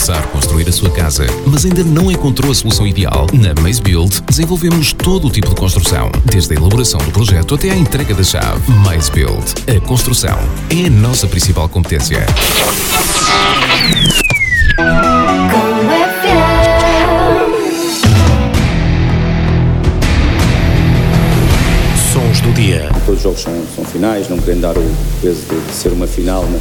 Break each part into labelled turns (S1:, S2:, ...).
S1: pensar construir a sua casa, mas ainda não encontrou a solução ideal? Na Maze Build, desenvolvemos todo o tipo de construção, desde a elaboração do projeto até à entrega da chave. Maze Build. A construção é a nossa principal competência.
S2: Sons do dia.
S3: Todos os jogos são finais, não querendo dar o peso de ser uma final, mas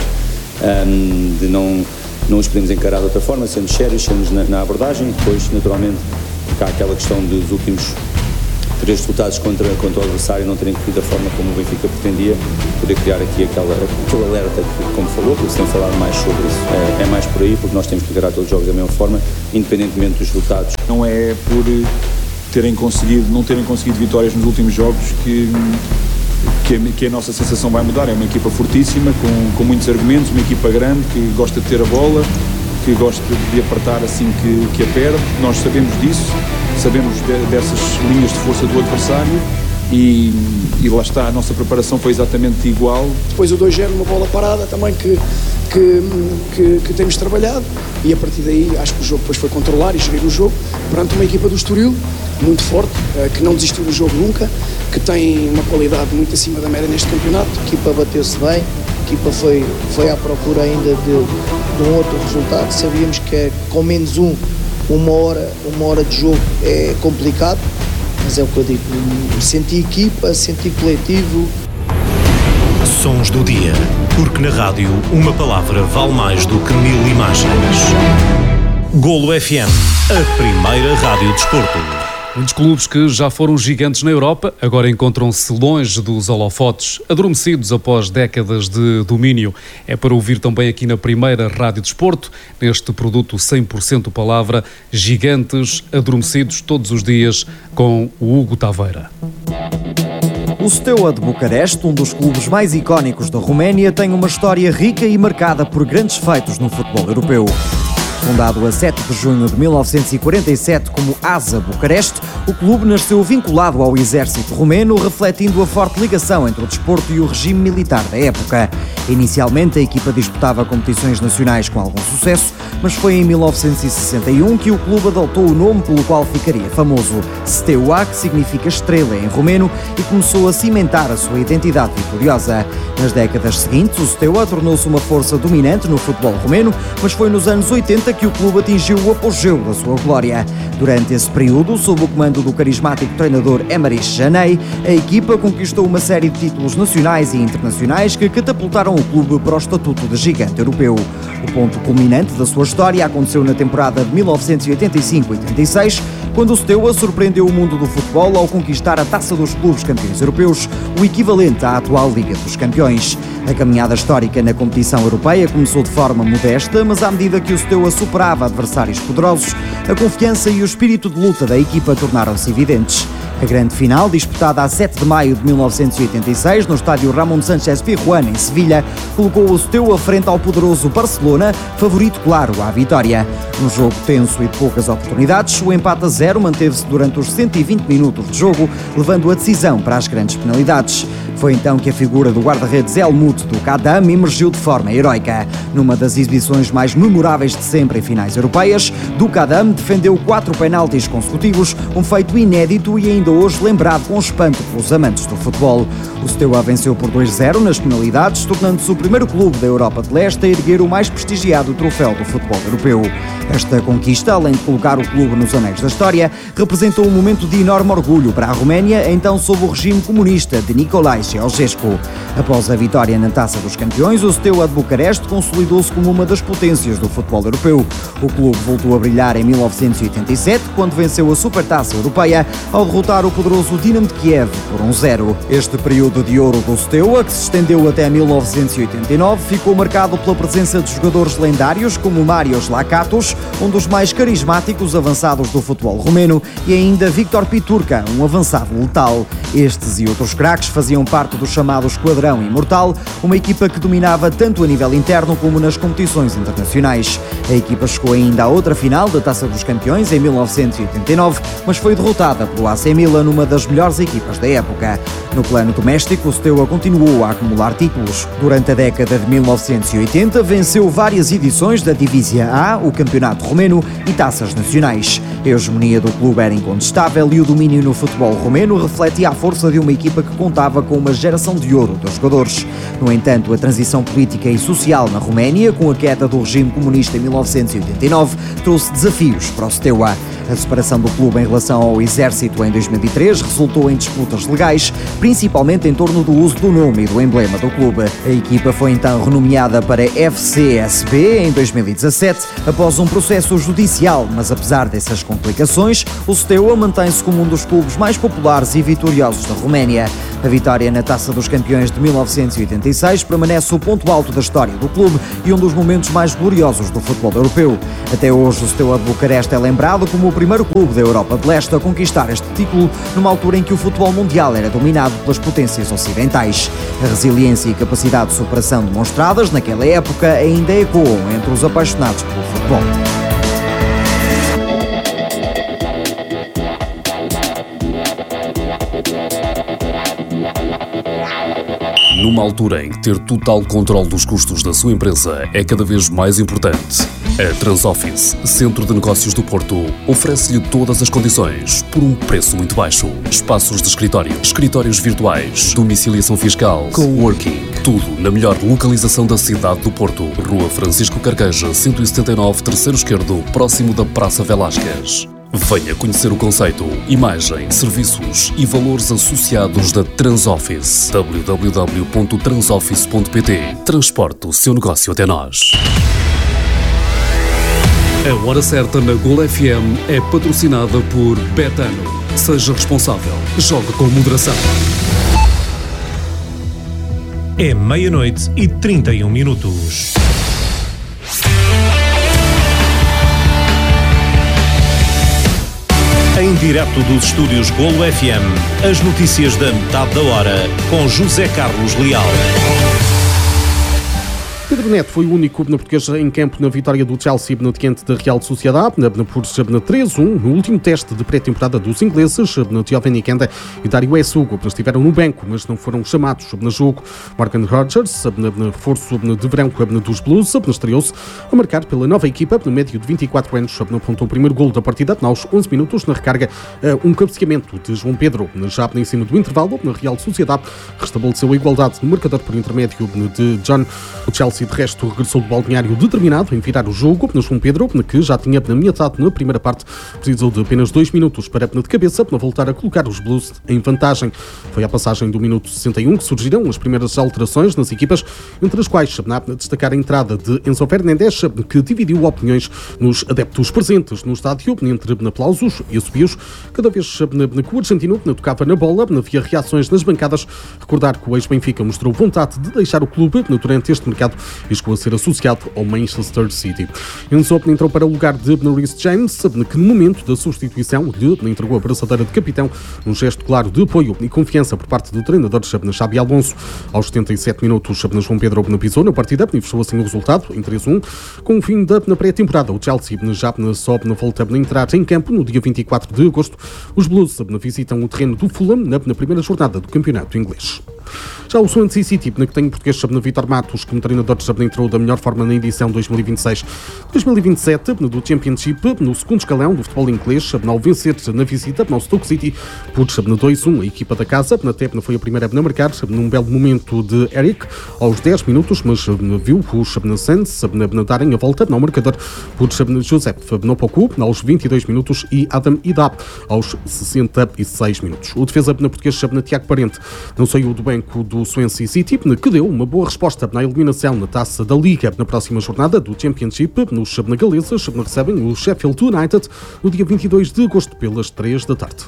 S3: de não os podemos encarar de outra forma, sendo sérios, sermos na abordagem. Depois, naturalmente, há aquela questão dos últimos 3 resultados contra o adversário não terem corrido da forma como o Benfica pretendia, poder criar aqui aquele alerta que, como falou, porque se tem falado mais sobre isso, é mais por aí, porque nós temos que encarar todos os jogos da mesma forma, independentemente dos resultados.
S4: Não é por não terem conseguido vitórias nos últimos jogos que a nossa sensação vai mudar. É uma equipa fortíssima, com muitos argumentos, uma equipa grande, que gosta de ter a bola, que gosta de apertar assim que a perde. Nós sabemos disso, sabemos dessas linhas de força do adversário e lá está, a nossa preparação foi exatamente igual.
S5: Depois o 2-0, uma bola parada também que temos trabalhado, e a partir daí acho que o jogo depois foi controlar e gerir o jogo perante uma equipa do Estoril muito forte, que não desistiu do jogo nunca, que tem uma qualidade muito acima da média neste campeonato.
S6: A equipa bateu-se bem, a equipa foi à procura ainda de um outro resultado. Sabíamos que com menos uma hora de jogo é complicado, mas é o que eu digo, senti equipa, senti coletivo.
S2: Sons do dia, porque na rádio uma palavra vale mais do que 1000 imagens. Golo FM, a primeira rádio desporto.
S7: Muitos clubes que já foram gigantes na Europa agora encontram-se longe dos holofotes, adormecidos após décadas de domínio. É para ouvir também aqui na primeira rádio desporto, neste produto 100% palavra, gigantes adormecidos todos os dias, com o Hugo Taveira.
S8: O Steaua de Bucareste, um dos clubes mais icónicos da Roménia, tem uma história rica e marcada por grandes feitos no futebol europeu. Fundado a 7 de junho de 1947 como ASA Bucareste, o clube nasceu vinculado ao exército romeno, refletindo a forte ligação entre o desporto e o regime militar da época. Inicialmente, a equipa disputava competições nacionais com algum sucesso, mas foi em 1961 que o clube adotou o nome pelo qual ficaria famoso, Steaua, que significa estrela em romeno, e começou a cimentar a sua identidade vitoriosa. Nas décadas seguintes, o Steaua tornou-se uma força dominante no futebol romeno, mas foi nos anos 80 que o clube atingiu o apogeu da sua glória. Durante esse período, sob o comando do carismático treinador Emeric Janei, a equipa conquistou uma série de títulos nacionais e internacionais que catapultaram o clube para o estatuto de gigante europeu. O ponto culminante da sua história aconteceu na temporada de 1985-86, quando o Steaua surpreendeu o mundo do futebol ao conquistar a Taça dos Clubes Campeões Europeus, o equivalente à atual Liga dos Campeões. A caminhada histórica na competição europeia começou de forma modesta, mas à medida que o Steaua superava adversários poderosos, a confiança e o espírito de luta da equipa tornaram-se evidentes. A grande final, disputada a 7 de maio de 1986, no estádio Ramón Sánchez Pizjuán, em Sevilha, colocou o Steaua frente ao poderoso Barcelona, favorito claro à vitória. Num jogo tenso e de poucas oportunidades, o empate a 0 manteve-se durante os 120 minutos de jogo, levando a decisão para as grandes penalidades. Foi então que a figura do guarda-redes Helmut do Kadam emergiu de forma heroica. Numa das exibições mais memoráveis de sempre em finais europeias, do Kadam defendeu 4 penaltis consecutivos, um feito inédito e ainda hoje lembrado com espanto pelos amantes do futebol. O Steaua venceu por 2-0 nas penalidades, tornando-se o primeiro clube da Europa de Leste a erguer o mais prestigiado troféu do futebol europeu. Esta conquista, além de colocar o clube nos anéis da história, representou um momento de enorme orgulho para a Roménia, então sob o regime comunista de Nicolae Ceausescu. Após a vitória na Taça dos Campeões, o Steaua de Bucareste consolidou-se como uma das potências do futebol europeu. O clube voltou a brilhar em 1987, quando venceu a Supertaça Europeia, ao derrotar o poderoso Dinamo de Kiev por 1-0. Este período de ouro do Steaua, que se estendeu até 1989, ficou marcado pela presença de jogadores lendários como Marios Lakatos, um dos mais carismáticos avançados do futebol romeno, e ainda Victor Piturca, um avançado letal. Estes e outros craques faziam parte do chamado Esquadrão Imortal, uma equipa que dominava tanto a nível interno como nas competições internacionais. A equipa chegou ainda à outra final da Taça dos Campeões em 1989, mas foi derrotada pelo AC Milan, numa das melhores equipas da época. No plano doméstico, o Steaua continuou a acumular títulos. Durante a década de 1980, venceu várias edições da Divízia A, o campeonato campeonato romeno e taças nacionais. A hegemonia do clube era incontestável e o domínio no futebol romeno refletia a força de uma equipa que contava com uma geração de ouro de jogadores. No entanto, a transição política e social na Roménia, com a queda do regime comunista em 1989, trouxe desafios para o Steaua. A separação do clube em relação ao exército em 2003 resultou em disputas legais, principalmente em torno do uso do nome e do emblema do clube. A equipa foi então renomeada para FCSB em 2017, após um processo judicial, mas apesar dessas complicações, o Steaua mantém-se como um dos clubes mais populares e vitoriosos da Roménia. A vitória na Taça dos Campeões de 1986 permanece o ponto alto da história do clube e um dos momentos mais gloriosos do futebol europeu. Até hoje, o Steaua de Bucareste é lembrado como o primeiro clube da Europa de Leste a conquistar este título, numa altura em que o futebol mundial era dominado pelas potências ocidentais. A resiliência e capacidade de superação demonstradas naquela época ainda ecoam entre os apaixonados pelo futebol.
S1: Numa altura em que ter total controle dos custos da sua empresa é cada vez mais importante, a Transoffice, Centro de Negócios do Porto, oferece-lhe todas as condições por um preço muito baixo. Espaços de escritório, escritórios virtuais, domiciliação fiscal, coworking, tudo na melhor localização da cidade do Porto. Rua Francisco Carqueja, 179, terceiro esquerdo, próximo da Praça Velásquez. Venha conhecer o conceito, imagem, serviços e valores associados da Transoffice. www.transoffice.pt. Transporte o seu negócio até nós. A Hora Certa na Gol FM é patrocinada por Betano. Seja responsável. Jogue com moderação.
S2: É 00:31. Em direto dos estúdios Golo FM, as notícias da metade da hora, com José Carlos Leal.
S9: Pedro Neto foi o único português em campo na vitória do Chelsea diante da Real Sociedade por 3-1 no último teste de pré-temporada dos ingleses. Giovanni Kenda e Dario Essugo estiveram no banco, mas não foram chamados no jogo. Morgan Rogers, reforço de verão dos Blues, estreou-se a marcar pela nova equipa, no médio de 24 anos, apontou o primeiro golo da partida aos 11 minutos na recarga, um cabeceamento de João Pedro. Já em cima do intervalo, na Real Sociedade restabeleceu a igualdade no marcador por intermédio de John. O Chelsea, de resto, regressou do balneário determinado em virar o jogo. João Pedro, que já tinha ameaçado na primeira parte, precisou de apenas 2 minutos para de cabeça voltar a colocar os Blues em vantagem. Foi à passagem do minuto 61 que surgiram as primeiras alterações nas equipas, entre as quais destacar a entrada de Enzo Fernandes, que dividiu opiniões nos adeptos presentes no estádio, entre aplausos e assobios. Cada vez que o argentino tocava na bola, havia reações nas bancadas. Recordar que o ex-Benfica mostrou vontade de deixar o clube durante este mercado e chegou a ser associado ao Manchester City. Enzo entrou para o lugar de Reece James, que no momento da substituição lhe entregou a braçadeira de capitão, um gesto claro de apoio e confiança por parte do treinador Xabi Alonso. Aos 77 minutos, João Pedro pisou na partida e fechou assim o resultado em 3-1. Com o fim da pré-temporada, o Chelsea já só volta a entrar em campo no dia 24 de agosto. Os Blues visitam o terreno do Fulham na primeira jornada do campeonato inglês. Já o Swansea City, que tem o português Vítor Matos como treinador, entrou da melhor forma na edição 2026-2027 do Championship, no segundo escalão do futebol inglês, ao vencer na visita ao Stoke City por 2-1. A equipa da casa até foi a primeira a marcar num belo momento de Eric aos 10 minutos, mas viu os Saints darem a volta no marcador por Joseph Nopoku aos 22 minutos e Adam Idab aos 66 minutos. O defesa português Tiago Parente não saiu do banco do Swansea City, que deu uma boa resposta na eliminação na Taça da Liga. Na próxima jornada do Championship, nos galeses recebem o Sheffield United no dia 22 de agosto pelas 3 da tarde.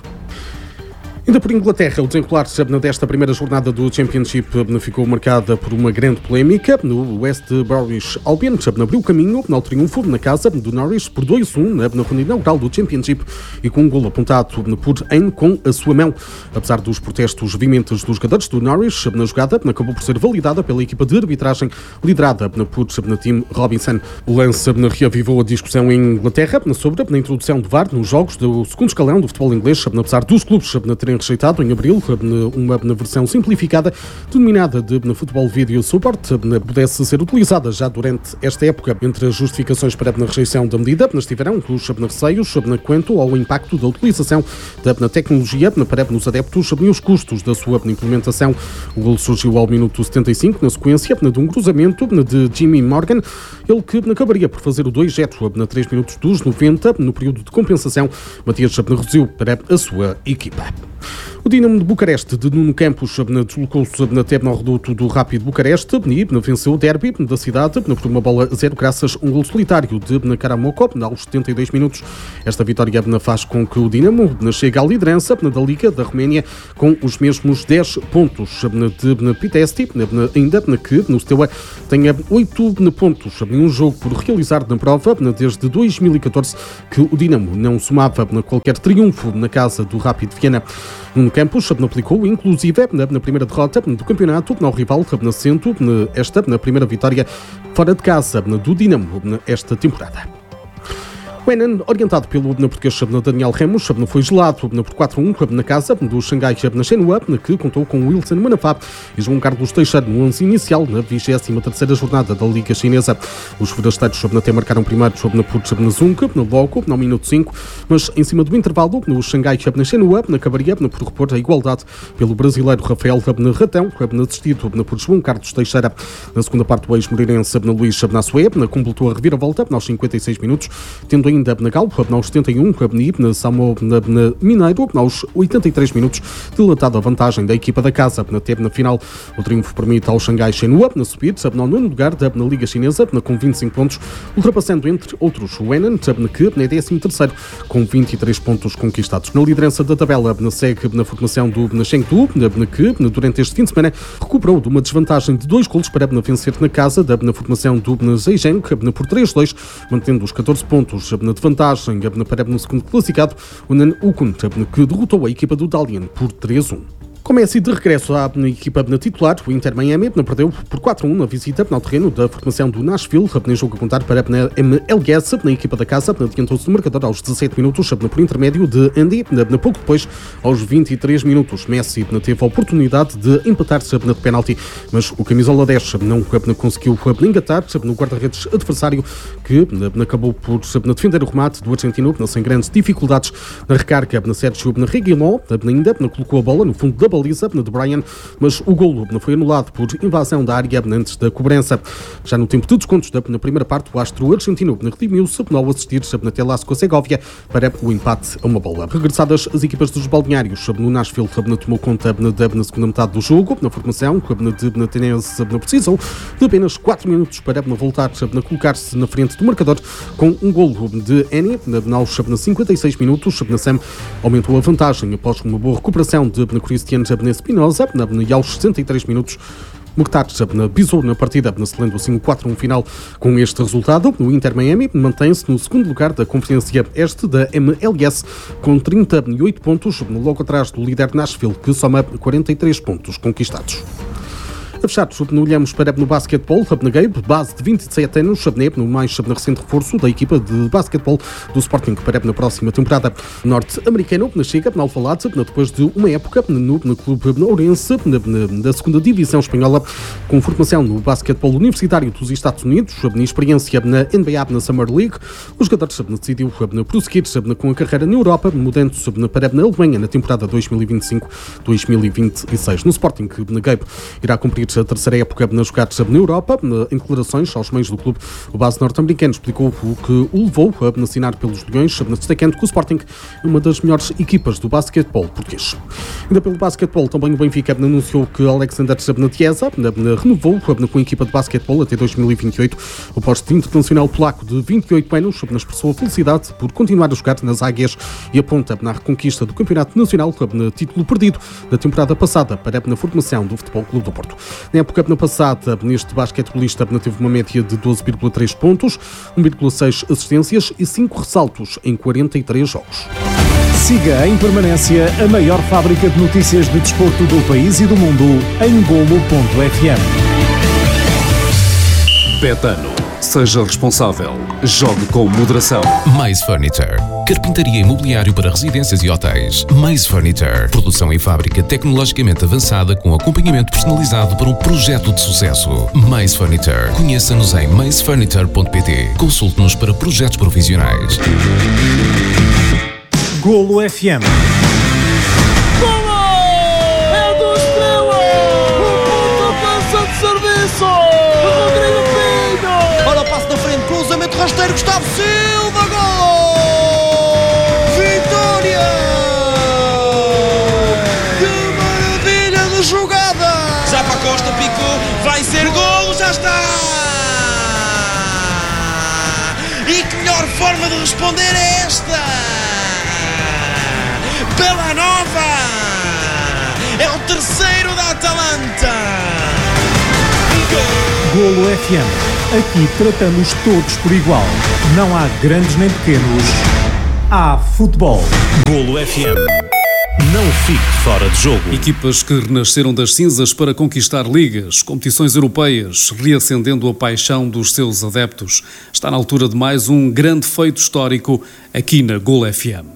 S9: Ainda por Inglaterra, o desenrolar desta primeira jornada do Championship ficou marcada por uma grande polémica. No West Bromwich Albion abriu o caminho ao triunfo na casa do Norwich por 2-1 na ronda inaugural do Championship e com um golo apontado por Aine com a sua mão. Apesar dos protestos veementes dos jogadores do Norwich, na jogada acabou por ser validada pela equipa de arbitragem liderada por Tim Robinson. O lance reavivou a discussão em Inglaterra sobre a introdução do VAR nos jogos do segundo escalão do futebol inglês, apesar dos clubes terem rejeitado em abril uma versão simplificada, denominada de Futebol Video Support, pudesse ser utilizada já durante esta época. Entre as justificações para a rejeição da medida estiveram os receios quanto ao impacto da utilização da tecnologia para os adeptos e os custos da sua implementação. O golo surgiu ao minuto 75, na sequência de um cruzamento de Jimmy Morgan, ele que acabaria por fazer o 2-0 na 3 minutos dos 90, no período de compensação. Matias reduziu para a sua equipa. O Dinamo de Bucareste de Nuno Campos deslocou-se até ao reduto do Rápido Bucareste e venceu o derby da cidade por uma bola a 0 graças a um golo solitário de Karamoko aos 72 minutos. Esta vitória faz com que o Dinamo chegue à liderança da Liga da Roménia com os mesmos 10 pontos de Pitesti, ainda que no Steaua tenha 8 pontos em um jogo por realizar na prova desde 2014 que o Dinamo não somava qualquer triunfo na casa do Rápido Viena. Nuno Campos aplicou, inclusive, na primeira derrota do campeonato ao rival, sendo esta na primeira vitória fora de casa do Dinamo esta temporada. O Henan, orientado pelo português Daniel Ramos, foi gelado por 4-1 na casa do Xangai Shenhua, que contou com Wilson Manafá e João Carlos Teixeira no 11 inicial na 23ª jornada da Liga Chinesa. Os forasteiros até marcaram primeiro por Zung, logo no minuto 5, mas em cima do intervalo, no Xangai Shenhua acabaria por repor a igualdade pelo brasileiro Rafael Ratão, assistido por João Carlos Teixeira. Na segunda parte, o ex-moreirense Luís Nassué completou a reviravolta aos 56 minutos, tendo ainda na Galpa, aos 71, na Samo Mineiro, aos 83 minutos, dilatada a vantagem da equipa da casa. Até na final, o triunfo permite ao Xangai Shenhua subir ao 9º lugar na Liga Chinesa, com 25 pontos, ultrapassando, entre outros, o Henan, que é 13º, com 23 pontos conquistados. Na liderança da tabela, segue na formação do Chengdu, que, durante este fim de semana, recuperou de uma desvantagem de 2 golos para vencer na casa, na formação do Zhejiang, por 3-2, mantendo os 14 pontos de vantagem para no segundo classificado, o Nan Ukun, que derrotou a equipa do Dalian por 3-1. Com Messi de regresso à equipa titular, o Inter Miami perdeu por 4-1 na visita ao terreno da formação do Nashville, em jogo a contar para a MLS, na equipa da casa, adiantou-se do marcador aos 17 minutos, por intermédio de Andy, pouco depois, aos 23 minutos. Messi teve a oportunidade de empatar-se de penalti, mas o camisola 10 não conseguiu engatar no guarda-redes adversário, que acabou por defender o remate do argentino sem grandes dificuldades. Na recarga, Sérgio Reguilón ainda colocou a bola no fundo da baliza de Brian, mas o golo foi anulado por invasão da área antes da cobrança. Já no tempo de descontos na primeira parte, o astro argentino redimiu-se ao assistir até Lasco Segovia para o empate a uma bola. Regressadas as equipas dos balneários, no Nashville tomou conta na segunda metade do jogo, na formação de Tenense precisou de apenas 4 minutos para voltar a colocar-se na frente do marcador com um golo de Eni aos 56 minutos. Sam aumentou a vantagem após uma boa recuperação de Cristiano Espinosa e aos 63 minutos Mukhtar pisou na partida, selando assim o 4-1 final. Com este resultado, o Inter Miami mantém-se no segundo lugar da Conferência Este da MLS com 38 pontos, logo atrás do líder Nashville, que soma 43 pontos conquistados. A fechar, olhamos para no basquetebol, na Gabe, base de 27 anos, no mais recente reforço da equipa de basquetebol do Sporting para na próxima temporada. Norte-americano chega na Alvalade depois de uma época no clube Ourense, da segunda divisão espanhola, com formação no basquetebol universitário dos Estados Unidos e experiência na NBA, na Summer League. O jogador decidiu prosseguir com a carreira na Europa, mudando-se para a Alemanha na temporada 2025-2026. No Sporting, na Gabe irá cumprir a terceira época a jogar na Europa. Em declarações aos meios do clube, o base norte-americano explicou o que o levou a assinar pelos Leões, destacando que o Sporting é uma das melhores equipas do basquetebol português. Ainda pelo basquetebol, também o Benfica anunciou que Alexander Chiesa renovou com a equipa de basquetebol até 2028. O poste internacional polaco de 28 anos expressou a felicidade por continuar a jogar nas Águias e aponta na reconquista do Campeonato Nacional, título perdido da temporada passada para a formação do Futebol Clube do Porto. Na época passada, neste basquetebolista teve uma média de 12,3 pontos, 1,6 assistências e 5 ressaltos em 43 jogos.
S2: Siga em permanência a maior fábrica de notícias de desporto do país e do mundo em Golo.fm.
S7: Betano. Seja responsável. Jogue com moderação.
S1: Mais Furniture. carpintaria e mobiliário para residências e hotéis. Maze Furniture, produção em fábrica tecnologicamente avançada com acompanhamento personalizado para um projeto de sucesso. Maze Furniture. Conheça-nos em mazefurniture.pt. Consulte-nos para projetos profissionais.
S2: Golo FM.
S10: Rasteiro Gustavo Silva, gol! Vitória! Que maravilha de jogada! Já para a Costa, picou, vai ser gol, já está! E que melhor forma de responder é esta! Bela Nova! É o terceiro da Atalanta!
S2: Golo FM. Aqui tratamos todos por igual. Não há grandes nem pequenos. Há futebol. Golo FM. Não fique fora de jogo.
S7: Equipas que renasceram das cinzas para conquistar ligas, competições europeias, reacendendo a paixão dos seus adeptos. Está na altura de mais um grande feito histórico aqui na Golo FM.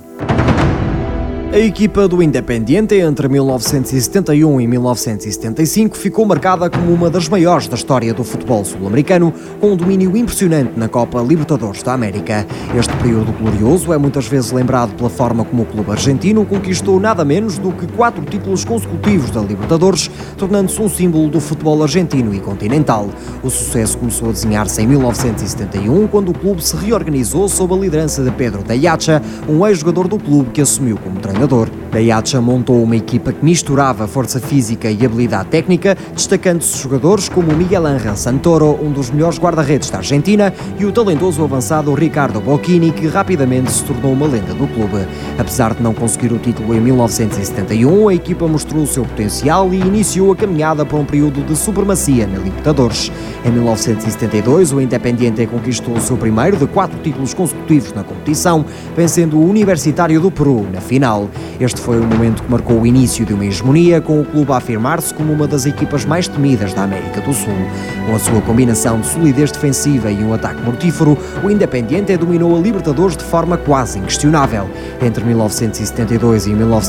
S8: A equipa do Independiente entre 1971 e 1975 ficou marcada como uma das maiores da história do futebol sul-americano, com um domínio impressionante na Copa Libertadores da América. Este período glorioso é muitas vezes lembrado pela forma como o clube argentino conquistou nada menos do que 4 títulos consecutivos da Libertadores, tornando-se um símbolo do futebol argentino e continental. O sucesso começou a desenhar-se em 1971, quando o clube se reorganizou sob a liderança de Pedro Daiacha, um ex-jogador do clube que assumiu como treinador. Daiacha montou uma equipa que misturava força física e habilidade técnica, destacando-se jogadores como Miguel Ángel Santoro, um dos melhores guarda-redes da Argentina, e o talentoso avançado Ricardo Bocchini, que rapidamente se tornou uma lenda do clube. Apesar de não conseguir o título em 1971, a equipa mostrou o seu potencial e iniciou a caminhada para um período de supremacia na Libertadores. Em 1972, o Independiente conquistou o seu primeiro de 4 títulos consecutivos na competição, vencendo o Universitário do Peru na final. Este foi o momento que marcou o início de uma hegemonia, com o clube a afirmar-se como uma das equipas mais temidas da América do Sul. Com a sua combinação de solidez defensiva e um ataque mortífero, o Independiente dominou a Libertadores de forma quase inquestionável. Entre 1972 e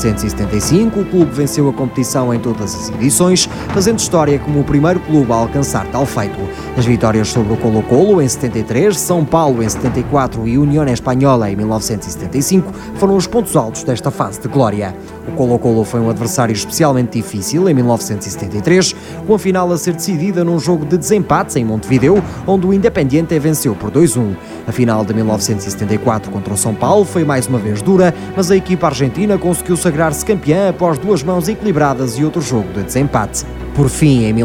S8: 1975, o clube venceu a competição em todas as edições, fazendo história como o primeiro clube a alcançar tal feito. As vitórias sobre o Colo-Colo em 73, São Paulo em 74 e Unión Espanhola em 1975 foram os pontos altos desta fase de glória. O Colo-Colo foi um adversário especialmente difícil em 1973, com a final a ser decidida num jogo de desempates em Montevideo, onde o Independiente venceu por 2-1. A final de 1974 contra o São Paulo foi mais uma vez dura, mas a equipa argentina conseguiu sagrar-se campeã após 2 mãos equilibradas e outro jogo de desempate. Por fim, em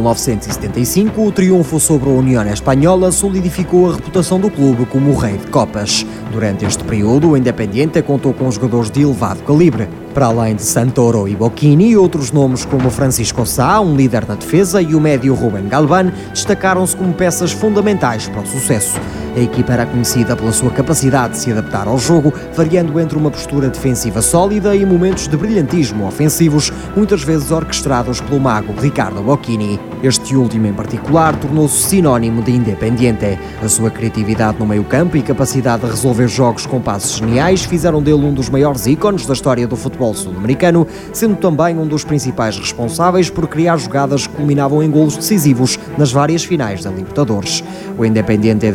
S8: 1975, o triunfo sobre a Unión Espanhola solidificou a reputação do clube como o rei de copas. Durante este período, o Independiente contou com jogadores de elevado calibre. Para além de Santoro e Bocchini, outros nomes como Francisco Sá, um líder na defesa, e o médio Rubén Galván destacaram-se como peças fundamentais para o sucesso. A equipa era conhecida pela sua capacidade de se adaptar ao jogo, variando entre uma postura defensiva sólida e momentos de brilhantismo ofensivos, muitas vezes orquestrados pelo mago Ricardo Bocchini. Este último, em particular, tornou-se sinónimo de Independiente. A sua criatividade no meio-campo e capacidade de resolver jogos com passes geniais fizeram dele um dos maiores ícones da história do futebol sul-americano, sendo também um dos principais responsáveis por criar jogadas que culminavam em golos decisivos nas várias finais da Libertadores. O Independiente de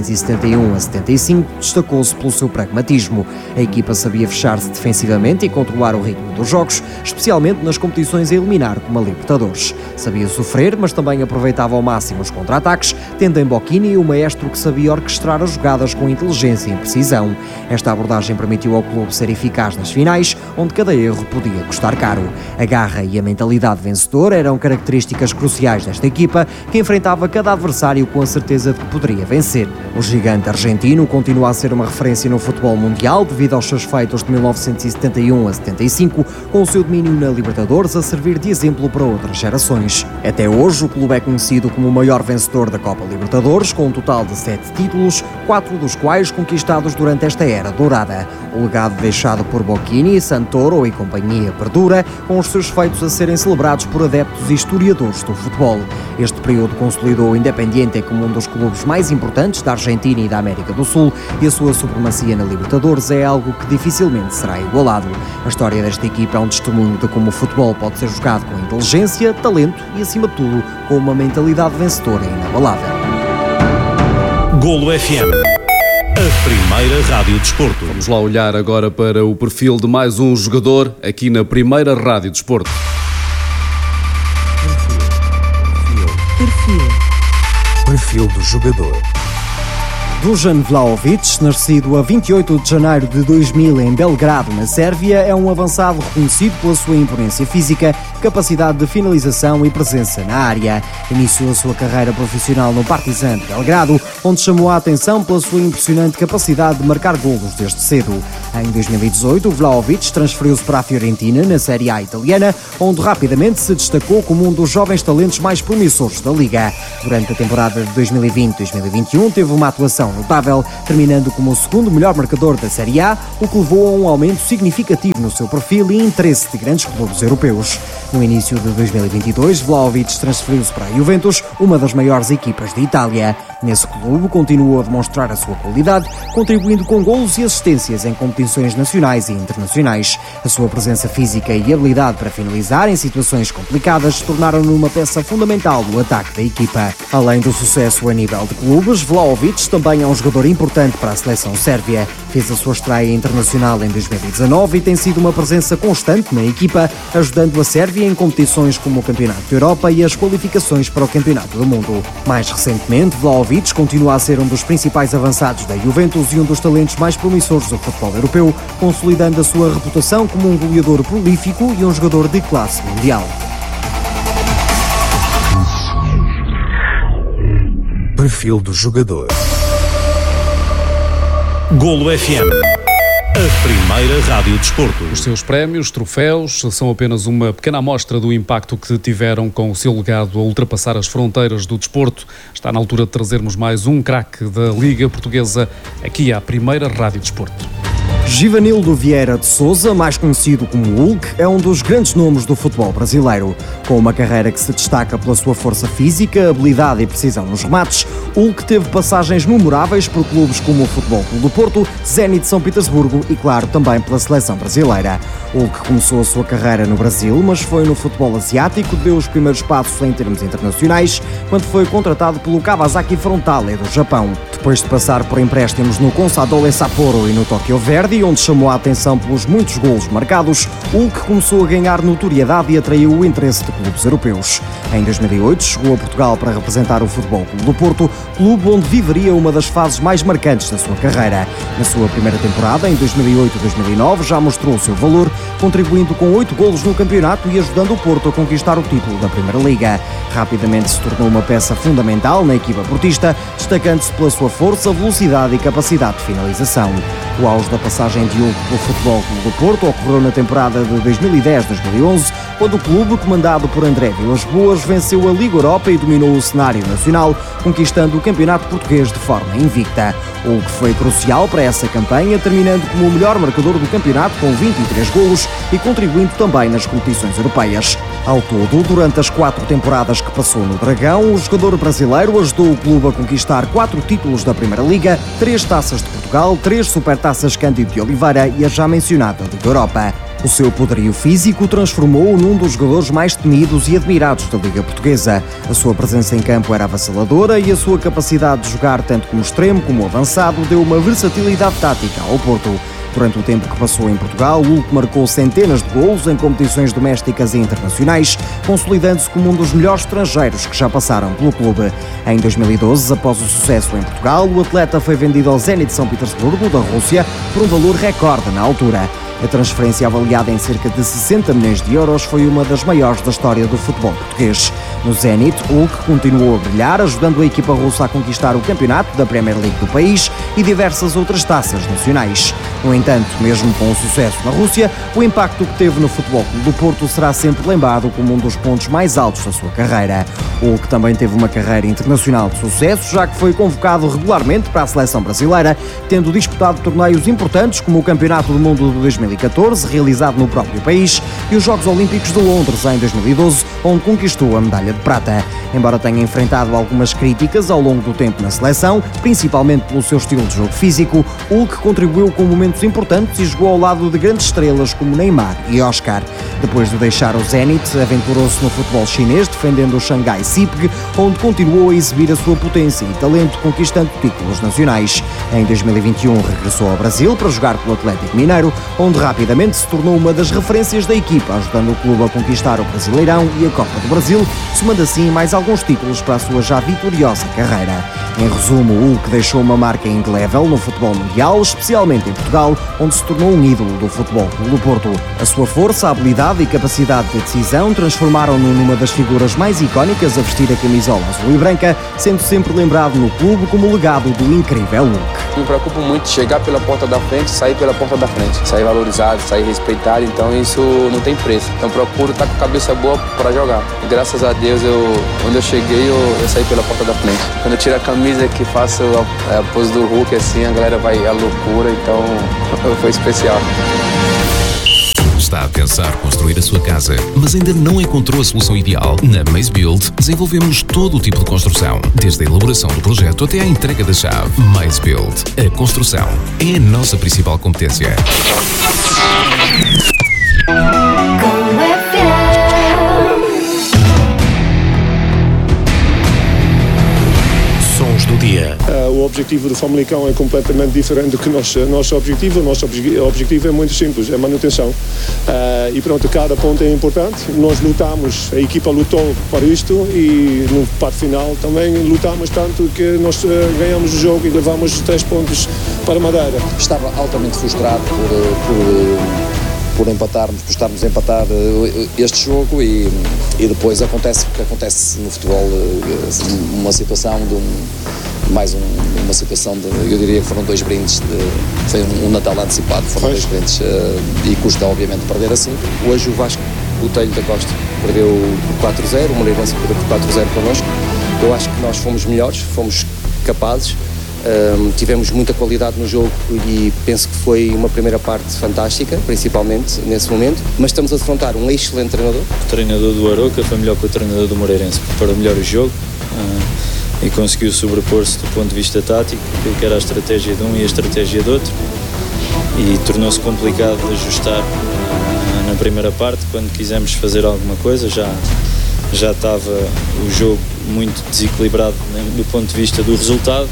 S8: 1971 a 75 destacou-se pelo seu pragmatismo. A equipa sabia fechar-se defensivamente e controlar o ritmo dos jogos, especialmente nas competições a eliminar como a Libertadores. Sabia sofrer, mas também aproveitava ao máximo os contra-ataques, tendo em Bocchini o maestro que sabia orquestrar as jogadas com inteligência e precisão. Esta abordagem permitiu ao clube ser eficaz nas finais, onde cada erro podia custar caro. A garra e a mentalidade vencedora eram características cruciais desta equipa, que enfrentava cada adversário com a certeza de que poderia vencer. O gigante argentino continua a ser uma referência no futebol mundial devido aos seus feitos de 1971 a 75, com o seu domínio na Libertadores a servir de exemplo para outras gerações. Até hoje, o clube é conhecido como o maior vencedor da Copa Libertadores, com um total de 7 títulos, 4 dos quais conquistados durante esta era dourada. O legado deixado por Bocchini, Santoro e companhia perdura, com os seus feitos a serem celebrados por adeptos e historiadores do futebol. Este Neste período consolidou o Independiente como um dos clubes mais importantes da Argentina e da América do Sul, e a sua supremacia na Libertadores é algo que dificilmente será igualado. A história desta equipa é um testemunho de como o futebol pode ser jogado com inteligência, talento e, acima de tudo, com uma mentalidade vencedora e inabalável.
S2: Golo FM, a primeira rádio desporto.
S7: Vamos lá olhar agora para o perfil de mais um jogador aqui na primeira rádio desporto.
S11: Perfil do jogador.
S8: Dusan Vlahovic, nascido a 28 de janeiro de 2000 em Belgrado, na Sérvia, é um avançado reconhecido pela sua imponência física, capacidade de finalização e presença na área. Iniciou a sua carreira profissional no Partizan de Belgrado, onde chamou a atenção pela sua impressionante capacidade de marcar golos desde cedo. Em 2018, Vlahovic transferiu-se para a Fiorentina, na Série A italiana, onde rapidamente se destacou como um dos jovens talentos mais promissores da Liga. Durante a temporada de 2020-2021, teve uma atuação notável, terminando como o segundo melhor marcador da Série A, o que levou a um aumento significativo no seu perfil e interesse de grandes clubes europeus. No início de 2022, Vlahovic transferiu-se para a Juventus, uma das maiores equipas de Itália. Nesse clube, continuou a demonstrar a sua qualidade, contribuindo com golos e assistências em competições nacionais e internacionais. A sua presença física e habilidade para finalizar em situações complicadas tornaram-no uma peça fundamental do ataque da equipa. Além do sucesso a nível de clubes, Vlahovic também é um jogador importante para a seleção sérvia. Fez a sua estreia internacional em 2019 e tem sido uma presença constante na equipa, ajudando a Sérvia em competições como o Campeonato da Europa e as qualificações para o Campeonato do Mundo. Mais recentemente, Vlahovic continua a ser um dos principais avançados da Juventus e um dos talentos mais promissores do futebol europeu, consolidando a sua reputação como um goleador prolífico e um jogador de classe mundial.
S11: Perfil do jogador.
S2: Golo FM, a primeira rádio desporto.
S7: Os seus prémios, troféus, são apenas uma pequena amostra do impacto que tiveram com o seu legado a ultrapassar as fronteiras do desporto. Está na altura de trazermos mais um craque da Liga Portuguesa aqui à primeira rádio desporto.
S8: Givanildo Vieira de Sousa, mais conhecido como Hulk, é um dos grandes nomes do futebol brasileiro. Com uma carreira que se destaca pela sua força física, habilidade e precisão nos remates, Hulk teve passagens memoráveis por clubes como o Futebol Clube do Porto, Zenit de São Petersburgo e, claro, também pela seleção brasileira. Hulk começou a sua carreira no Brasil, mas foi no futebol asiático, deu os primeiros passos em termos internacionais, quando foi contratado pelo Kawasaki Frontale do Japão. Depois de passar por empréstimos no Consadole Sapporo e no Tokyo Verdy, onde chamou a atenção pelos muitos golos marcados, Hulk começou a ganhar notoriedade e atraiu o interesse de clubes europeus. Em 2008, chegou a Portugal para representar o Futebol Clube do Porto, clube onde viveria uma das fases mais marcantes da sua carreira. Na sua primeira temporada, em 2008-2009, já mostrou o seu valor, contribuindo com 8 golos no campeonato e ajudando o Porto a conquistar o título da Primeira Liga. Rapidamente se tornou uma peça fundamental na equipa portista, destacando-se pela sua força, velocidade e capacidade de finalização. O auge da passagem de Hulk pelo Futebol Clube do Porto ocorreu na temporada de 2010-2011, quando o clube, comandado por André Vilas-Boas, venceu a Liga Europa e dominou o cenário nacional, conquistando o Campeonato Português de forma invicta. Hulk foi crucial para essa campanha, terminando como o melhor marcador do campeonato com 23 golos e contribuindo também nas competições europeias. Ao todo, durante as 4 temporadas que passou no Dragão, o jogador brasileiro ajudou o clube a conquistar 4 títulos da Primeira Liga, 3 taças de Portugal, 3 supertaças Cândido de Oliveira e a já mencionada Liga Europa. O seu poderio físico transformou-o num dos jogadores mais temidos e admirados da Liga Portuguesa. A sua presença em campo era avassaladora e a sua capacidade de jogar tanto como extremo como avançado deu uma versatilidade tática ao Porto. Durante o tempo que passou em Portugal, Hulk marcou centenas de golos em competições domésticas e internacionais, consolidando-se como um dos melhores estrangeiros que já passaram pelo clube. Em 2012, após o sucesso em Portugal, o atleta foi vendido ao Zenit de São Petersburgo, da Rússia, por um valor recorde na altura. A transferência, avaliada em cerca de 60 milhões de euros, foi uma das maiores da história do futebol português. No Zenit, Hulk continuou a brilhar, ajudando a equipa russa a conquistar o campeonato da Premier League do país e diversas outras taças nacionais. No entanto, mesmo com o sucesso na Rússia, o impacto que teve no Futebol Clube do Porto será sempre lembrado como um dos pontos mais altos da sua carreira. Hulk também teve uma carreira internacional de sucesso, já que foi convocado regularmente para a seleção brasileira, tendo disputado torneios importantes como o Campeonato do Mundo de 2014, realizado no próprio país, e os Jogos Olímpicos de Londres em 2012, onde conquistou a medalha de prata. Embora tenha enfrentado algumas críticas ao longo do tempo na seleção, principalmente pelo seu estilo de jogo físico, Hulk contribuiu com momentos importantes e jogou ao lado de grandes estrelas como Neymar e Oscar. Depois de deixar o Zenit, aventurou-se no futebol chinês, defendendo o Shanghai SIPG, onde continuou a exibir a sua potência e talento, conquistando títulos nacionais. Em 2021 regressou ao Brasil para jogar pelo Atlético Mineiro, onde rapidamente se tornou uma das referências da equipa, ajudando o clube a conquistar o Brasileirão e a Copa do Brasil, somando assim mais alguns títulos para a sua já vitoriosa carreira. Em resumo, o Hulk deixou uma marca indelével no futebol mundial, especialmente em Portugal, onde se tornou um ídolo do Futebol Clube do Porto. A sua força, habilidade e capacidade de decisão transformaram-no numa das figuras mais icónicas a vestir a camisola azul e branca, sendo sempre lembrado no clube como o legado do incrível Hulk.
S12: Me preocupo muito chegar pela porta da frente, sair pela porta da frente, sair valorizado, sair respeitado, então isso não tem preço. Então procuro estar com a cabeça boa para jogar. E graças a Deus, quando eu cheguei, eu saí pela porta da frente. Quando eu tiro a camisa que faço a pose do Hulk, assim, a galera vai à loucura, então foi especial.
S1: Está a pensar construir a sua casa, mas ainda não encontrou a solução ideal? Na Maze Build, desenvolvemos todo o tipo de construção, desde a elaboração do projeto até à entrega da chave. Maze Build. A construção é a nossa principal competência.
S2: Sons do dia.
S13: O objetivo do Famalicão é completamente diferente do que nosso objetivo. O nosso objetivo é muito simples, é manutenção. E pronto, cada ponto é importante. Nós lutamos, a equipa lutou para isto e no parte final também lutamos tanto que nós ganhamos o jogo e levamos 3 pontos para Madeira.
S14: Estava altamente frustrado por estarmos a empatar este jogo e depois acontece o que acontece no futebol, uma situação uma situação eu diria que foram 2 brindes, foi um Natal antecipado, foram 2 brindes e custa obviamente perder assim.
S12: Hoje o Vasco, o Telho da Costa, perdeu por 4-0, o Moreirense perdeu por 4-0 connosco. Eu acho que nós fomos melhores, fomos capazes. Tivemos muita qualidade no jogo e penso que foi uma primeira parte fantástica, principalmente nesse momento, mas estamos a defrontar um excelente treinador.
S15: O treinador do Aroca foi melhor que o treinador do Moreirense, preparou melhor o jogo e conseguiu sobrepor-se do ponto de vista tático, aquilo que era a estratégia de um e a estratégia do outro, e tornou-se complicado de ajustar na primeira parte. Quando quisemos fazer alguma coisa já estava o jogo muito desequilibrado do ponto de vista do resultado.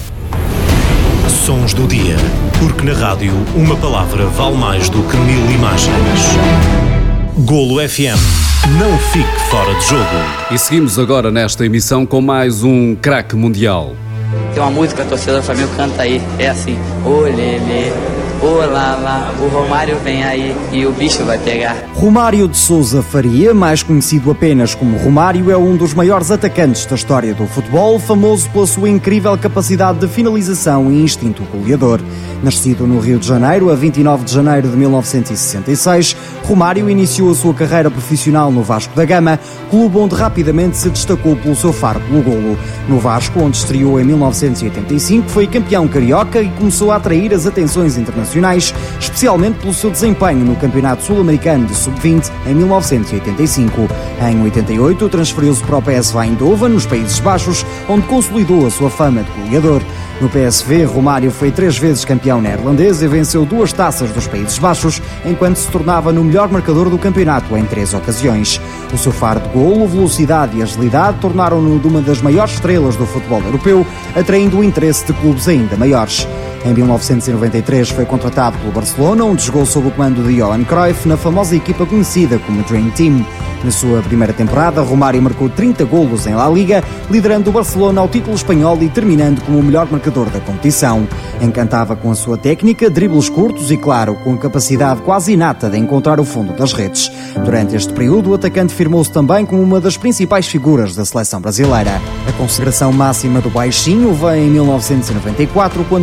S2: Sons do dia, porque na rádio uma palavra vale mais do que 1000 imagens. Golo FM, não fique fora de jogo.
S7: E seguimos agora nesta emissão com mais um craque mundial.
S16: Tem uma música, a torcida do Flamengo canta aí, é assim: olê, olá lá, o Romário vem aí e o bicho vai pegar.
S8: Romário de Sousa Faria, mais conhecido apenas como Romário, é um dos maiores atacantes da história do futebol, famoso pela sua incrível capacidade de finalização e instinto goleador. Nascido no Rio de Janeiro, a 29 de janeiro de 1966, Romário iniciou a sua carreira profissional no Vasco da Gama, clube onde rapidamente se destacou pelo seu faro pelo golo. No Vasco, onde estreou em 1985, foi campeão carioca e começou a atrair as atenções internacionais, especialmente pelo seu desempenho no Campeonato Sul-Americano de Sub-20 em 1985. Em 88, transferiu-se para o PSV Eindhoven, nos Países Baixos, onde consolidou a sua fama de goleador. No PSV, Romário foi 3 vezes campeão neerlandês e venceu 2 taças dos Países Baixos, enquanto se tornava no melhor marcador do campeonato em 3 ocasiões. O seu faro de golo, velocidade e agilidade tornaram-no de uma das maiores estrelas do futebol europeu, atraindo o interesse de clubes ainda maiores. Em 1993 foi contratado pelo Barcelona, onde jogou sob o comando de Johan Cruyff na famosa equipa conhecida como Dream Team. Na sua primeira temporada, Romário marcou 30 golos em La Liga, liderando o Barcelona ao título espanhol e terminando como o melhor marcador da competição. Encantava com a sua técnica, dribles curtos e, claro, com a capacidade quase inata de encontrar o fundo das redes. Durante este período, o atacante firmou-se também como uma das principais figuras da seleção brasileira. A consagração máxima do baixinho veio em 1994, quando foi peça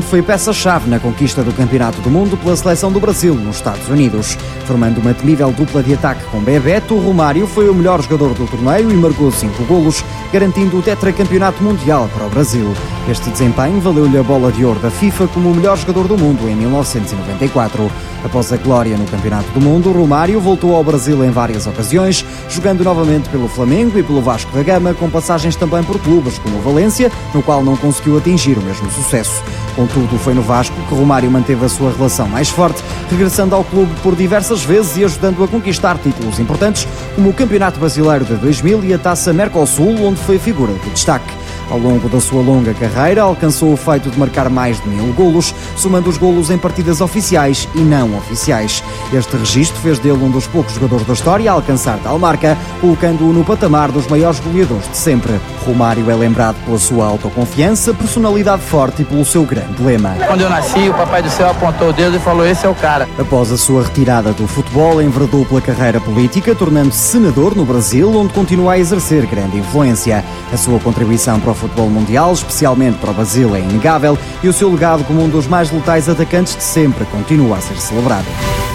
S8: peça-chave na conquista do Campeonato do Mundo pela seleção do Brasil nos Estados Unidos. Formando uma temível dupla de ataque com Bebeto, Romário foi o melhor jogador do torneio e marcou 5 golos, garantindo o tetracampeonato mundial para o Brasil. Este desempenho valeu-lhe a bola de ouro da FIFA como o melhor jogador do mundo em 1994. Após a glória no Campeonato do Mundo, Romário voltou ao Brasil em várias ocasiões, jogando novamente pelo Flamengo e pelo Vasco da Gama, com passagens também por clubes como o Valência, no qual não conseguiu atingir o mesmo sucesso. Contudo, foi no Vasco que Romário manteve a sua relação mais forte, regressando ao clube por diversas vezes e ajudando a conquistar títulos importantes, como o Campeonato Brasileiro de 2000 e a Taça Mercosul, onde foi figura de destaque. Ao longo da sua longa carreira, alcançou o feito de marcar mais de 1000 golos, somando os golos em partidas oficiais e não oficiais. Este registro fez dele um dos poucos jogadores da história a alcançar tal marca, colocando-o no patamar dos maiores goleadores de sempre. Romário é lembrado pela sua autoconfiança, personalidade forte e pelo seu grande lema.
S16: Quando eu nasci, o Papai do Céu apontou o dedo e falou: esse é o cara.
S8: Após a sua retirada do futebol, enverdou pela carreira política, tornando-se senador no Brasil, onde continua a exercer grande influência. A sua contribuição para o futebol mundial, especialmente para o Brasil, é inegável e o seu legado como um dos mais letais atacantes de sempre continua a ser celebrado.